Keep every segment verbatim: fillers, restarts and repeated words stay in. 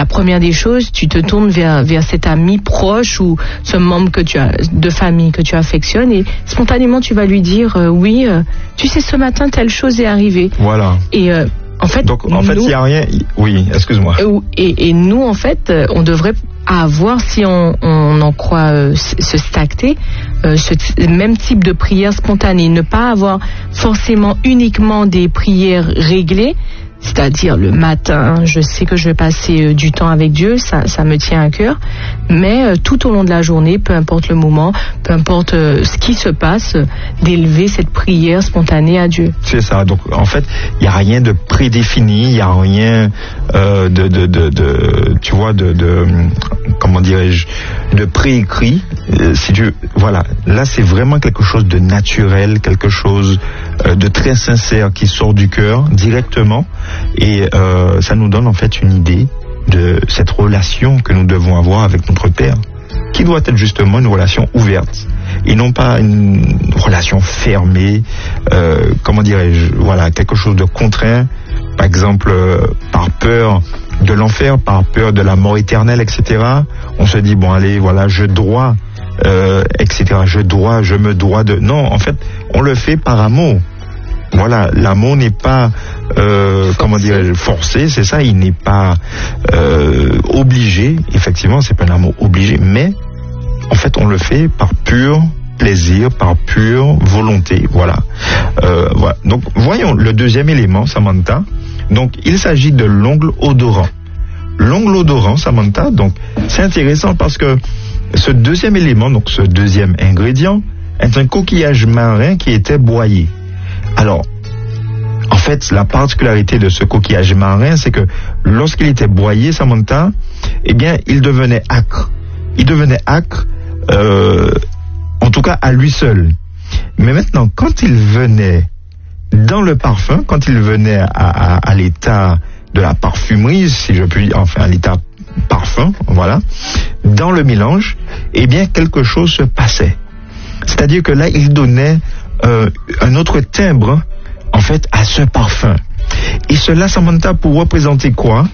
la première des choses, tu te tournes vers, vers cet ami proche ou ce membre que tu as, de famille que tu affectionnes et spontanément tu vas lui dire euh, oui, euh, tu sais, ce matin, telle chose est arrivée. Voilà. Et euh, en fait, donc en nous, fait, il n'y a rien. Oui, excuse-moi. Et, et nous, en fait, on devrait avoir, si on, on en croit euh, ce stacté, euh, ce t- même type de prière spontanée, ne pas avoir forcément uniquement des prières réglées. C'est-à-dire le matin, je sais que je vais passer euh, du temps avec Dieu, ça, ça me tient à cœur, mais euh, tout au long de la journée, peu importe le moment, peu importe euh, ce qui se passe, euh, d'élever cette prière spontanée à Dieu. C'est ça. Donc en fait, il n'y a rien de prédéfini, il n'y a rien euh, de, de, de, de, tu vois, de, de comment dirais-je, de préécrit. Euh, si tu, voilà, là c'est vraiment quelque chose de naturel, quelque chose euh, de très sincère qui sort du cœur directement. Et euh, ça nous donne en fait une idée de cette relation que nous devons avoir avec notre Père, qui doit être justement une relation ouverte et non pas une relation fermée, euh, comment dirais-je, voilà, quelque chose de contraint, par exemple euh, par peur de l'enfer, par peur de la mort éternelle, et cetera. On se dit bon allez, voilà, je dois, euh, et cetera. Je dois, je me dois de. Non, en fait, on le fait par amour. Voilà, l'amour n'est pas, euh, comment dirais-je, forcé, c'est ça, il n'est pas euh, obligé, effectivement, c'est pas un amour obligé, mais en fait, on le fait par pur plaisir, par pure volonté, voilà. Euh, voilà. Donc, voyons le deuxième élément, Samantha. Donc, il s'agit de l'ongle odorant. L'ongle odorant, Samantha, donc, c'est intéressant parce que ce deuxième élément, donc ce deuxième ingrédient, est un coquillage marin qui était broyé. Alors, en fait, la particularité de ce coquillage marin, c'est que lorsqu'il était broyé, Samantha, eh bien, il devenait âcre. Il devenait âcre, euh, en tout cas à lui seul. Mais maintenant, quand il venait dans le parfum, quand il venait à, à, à l'état de la parfumerie, si je puis dire, enfin à l'état parfum, voilà, dans le mélange, eh bien, quelque chose se passait. C'est-à-dire que là, il donnait Euh, un autre timbre, en fait, à ce parfum. Et cela, Samantha, pour représenter quoi?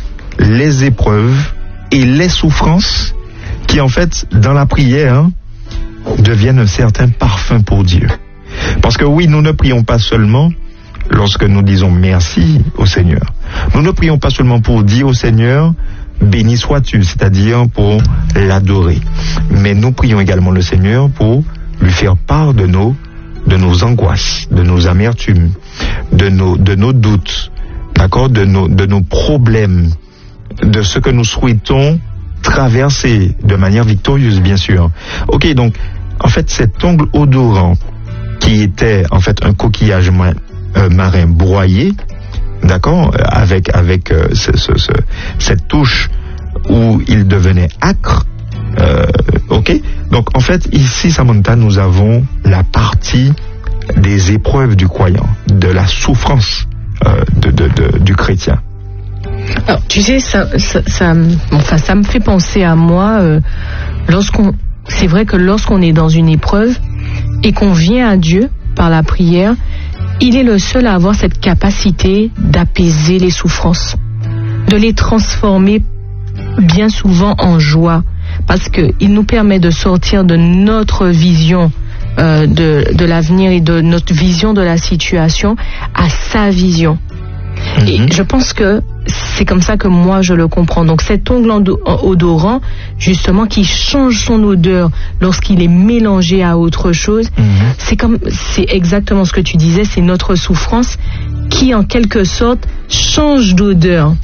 Les épreuves et les souffrances qui, en fait, dans la prière, deviennent un certain parfum pour Dieu. Parce que oui, nous ne prions pas seulement lorsque nous disons merci au Seigneur. Nous ne prions pas seulement pour dire au Seigneur, béni sois-tu, c'est-à-dire pour l'adorer. Mais nous prions également le Seigneur pour lui faire part de nos de nos angoisses, de nos amertumes, de nos, de nos doutes, d'accord, de nos, de nos problèmes, de ce que nous souhaitons traverser de manière victorieuse, bien sûr. Ok, donc, en fait, cet ongle odorant qui était, en fait, un coquillage marin, euh, marin broyé, d'accord, avec, avec euh, ce, ce, ce, cette touche où il devenait âcre, Euh, ok, donc en fait ici, Samantha, nous avons la partie des épreuves du croyant, de la souffrance euh, de, de, de, du chrétien. Alors, tu sais, ça, ça, ça, enfin, ça me fait penser à moi. Euh, lorsqu'on, c'est vrai que lorsqu'on est dans une épreuve et qu'on vient à Dieu par la prière, il est le seul à avoir cette capacité d'apaiser les souffrances, de les transformer bien souvent en joie. Parce qu'il nous permet de sortir de notre vision euh, de, de l'avenir et de notre vision de la situation à sa vision. Mm-hmm. Et je pense que c'est comme ça que moi je le comprends. Donc cet ongle odorant, justement, qui change son odeur lorsqu'il est mélangé à autre chose, mm-hmm. c'est comme, c'est exactement ce que tu disais, c'est notre souffrance qui en quelque sorte change d'odeur.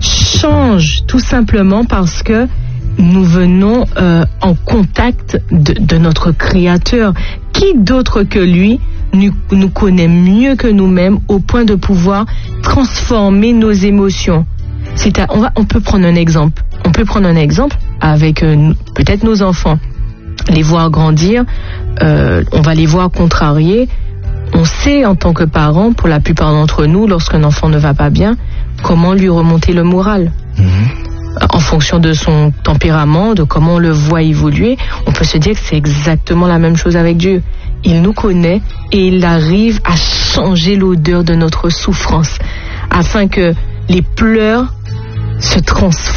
Change tout simplement parce que nous venons euh, en contact de, de notre Créateur. Qui d'autre que lui nous, nous connaît mieux que nous-mêmes au point de pouvoir transformer nos émotions? C'est à, on, va, on peut prendre un exemple. On peut prendre un exemple avec euh, peut-être nos enfants. Les voir grandir, euh, on va les voir contrarier. On sait en tant que parents, pour la plupart d'entre nous, lorsqu'un enfant ne va pas bien, comment lui remonter le moral. Mmh. En fonction de son tempérament, de comment on le voit évoluer, on peut se dire que c'est exactement la même chose avec Dieu. Il nous connaît et il arrive à changer l'odeur de notre souffrance afin que les pleurs se transforment